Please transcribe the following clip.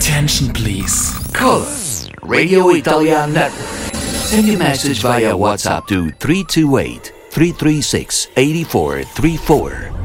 Attention please. Call us, Radio Italian Network. Send your message via WhatsApp to 328-336-8434